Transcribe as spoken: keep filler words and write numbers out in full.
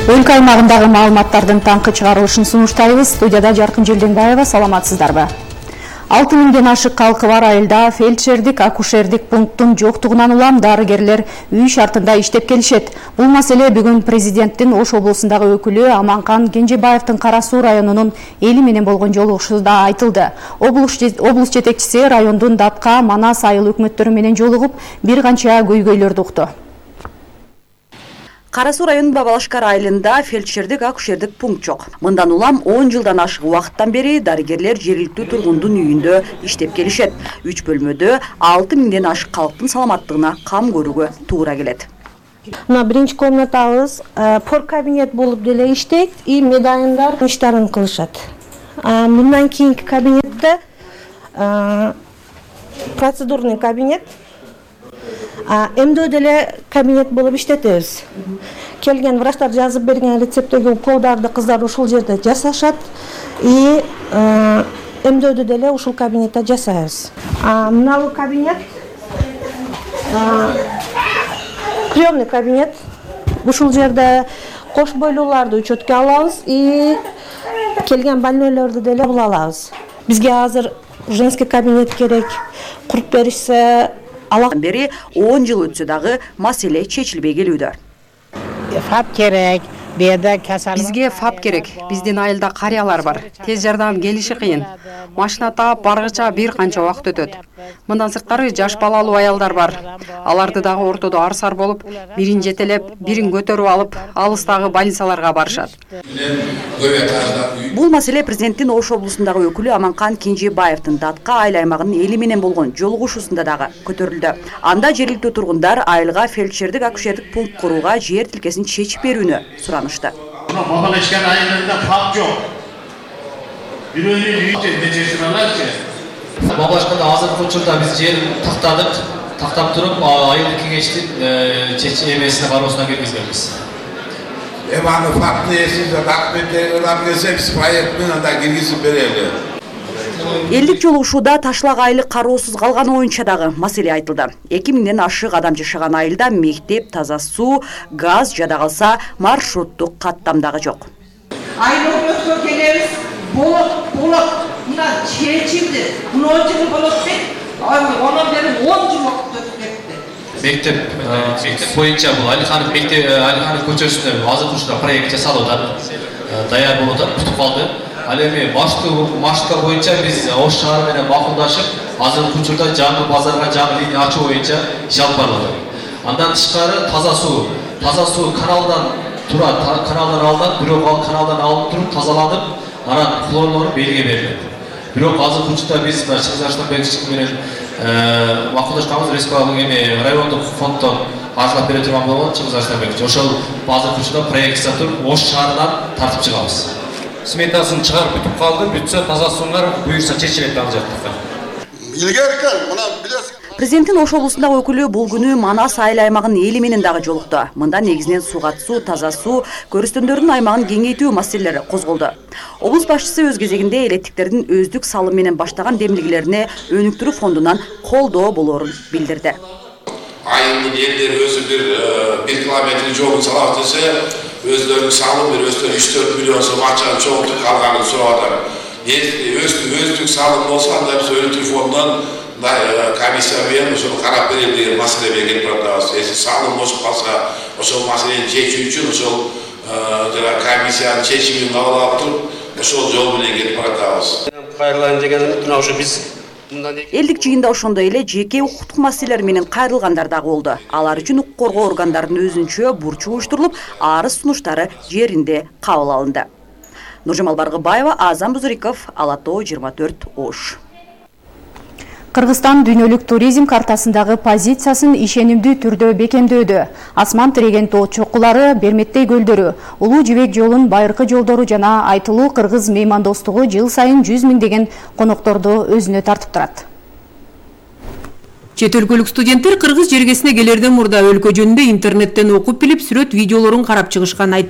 Өлкө аймагындагы маалыматтардын таңкы чыгарылышын сунуштайбыз. Студияда Жаркын Желденбаева, саламатсыздарбы? алты миңден ашык калкы бар айылда фельдшердик, акушердик пункттун жоктугунан улам дарыгерлер үй шартында иштеп келишет. Бул маселе бүгүн президенттин Ош облусундагы өкүлү Аманкан Кенжебаевдин Кара Суу районунун эли менен болгон жолугушууда айтылды. Облус жетекчиси райондун Датка, Манас айыл өкмөттөрү менен жолугуп, бир канча көйгөйлөрдү укту. Кара Суу районунун Бабалашкар айылында фельдшердик, акушердик пункт жок. Мындан улам он жылдан ашык убакыттан бери дарыгерлер жергиликтүү тургундун үйүндө иштеп келишет. үч бөлмөдө алты миңден ашык калктын саламаттыгына кам көрүүгө туура келет. Мына биринчи комнатабыз пор кабинет болуп деле иштейт, и медайындар иштарын кылышат. Мындан кийинки кабинетте процедурный кабинет, эмдөө деле кабинет болуп иштетебиз. Келген врачтар жазып берген рецептеги уколдарды кыздар ушул жерде жасашат, и эмдөөдү деле ушул кабинетте жасайбыз. Мына кабинет приемный кабинет. Ушул жерде кош бойлууларды учетке алабыз, и келген больнойлорду деле кабыл алабыз. Бизге азыр женский кабинет керек. Куруп беришсе бери он жыл өтсө дагы маселе чечилбей келүүдө. Фап керек, Бизге фап керек. Биздин айылда карыялар бар. Тез жардам келиши кыйын. Машина таап баргыча бир канча убакыт өтөт. Мындан сырткары жаш балалуу аялдар бар. Аларды дагы ортодо арсар болуп, бирин жетелеп, бирин көтөрүп алып, алыстагы больницаларга барышат. Бул маселе президенттин Ош облусундагы өкүлү Аманкан Кенжебаевдин Датка айыл аймагынын эли менен болгон жолугушуусунда дагы көтөрүлдү. Анда жергиликтүү тургундар айылга фельдшердик, акушердик пункт курууга жер тилкесин чечип берүүнү суранышты. Бабалашкар айылында фап жок. Бирөөнүн үйүндө чечилаларчы. Бабалашкарда азыркы учурда биз жер тактадык, тактап туруп айылдык кеңештин чечимесине баруусуна киргизбекпиз. Эваны фактны эсиз документтер келсек, проект менен да киргизип берели. Элдик жолугушууда ташлак айылы кароосуз калганы боюнча дагы маселе айтылды. эки миңден ашык адам жашаган айылда мектеп, таза суу, газ жада калса маршруттук каттам дагы жок. Айыл өкмөткө келебиз, болот, болот, мына чечилди. он жыл болот дейт, онон бери он жыл убакыт өтүп кетти. Мектеп боюнча бул Алиханов мектеп, Алиханов көчөсүндө азыркы учурда проект жасалып атат, даяр болуп атат, бүтүп калды. Ал эми баштуу маршрутка боюнча биз Ош шаары менен макулдашып, азыркы учурда жаңы базарга жаңы линия ачуу боюнча иш алып барылды. Андан тышкары таза суу, таза суу каналдан турат, каналдан алынат, бирок ал каналдан алынып туруп тазаланып, анан хлорлоруп элге берилет. Бирок азыркы учурда биз Чыңгыз Арыстанбекович менен макулдашканбыз, республикалык эми райондук фонддон каржылап бере турган болгон Чыңгыз Арыстанбекович. Ошол азыркы учурда проект жасап туруп Ош шаарынан тартып чыгабыз. Сметасын чыгарып бүтүп калды, бүтсө таза сууңар буюрса чечилет ал жакта. Илгеркен, мына билесиз. Президенттин Ош облусундагы өкүлү бул күнү Манас айыл аймагынын эли менен дагы жолукту. Мында негизинен сууга суу, таза суу, көрүстөндөрдүн аймагын кеңейтүү маселелери козголду. Облус башчысы өз кезегинде элеттиктердин өздүк салым менен баштаган демилгелерине өнүктүрүү фондунан колдоо болоорун билдирди. Айылдын элдери өзү бир бир километр жолун салат десе, өздөрүнүн салым бир өздөрү үч төрт миллион сом акчаны чогултуп калганын сурап атат. Өздүк салым болсо анда биз өнүктүрүү фондунан комиссия менен ошону карап берели деген маселе менен келип атабыз. Эси салым бошуп калса, ошол маселени чечүү үчүн ошол комиссиянын чечимин кабыл алып туруп, ошол жол менен келип атабыз. Кайрылайын дегенде мына ошо биз Элдик жыйында ошондой эле жеке укуктук маселелер менен кайрылгандар дагы болду. Алар үчүн укук коргоо органдарынын өзүнчө бурчу уюштурулуп, арыз сунуштары жеринде кабыл алынды. Нуржамал Баргыбаева, Азам Бузуриков, Ала Тоо жыйырма төрт Ош. Кыргызстан дүйнөлүк туризм картасындагы позициясын ишенимдүү түрдө бекемдөөдө. Асман тиреген тоо чокулары, Берметтей көлдөрү, Улуу Жибек жолун байыркы жолдору жана айтылуу кыргыз меймандостугу жыл сайын жүз миңдеген конокторду өзүнө тартып турат. Чет өлкөлүк студенттер кыргыз жергесине келерден мурда өлкө жөнүндө интернеттен окуп билип, сүрөт видеолорун карап чыгышкан айтып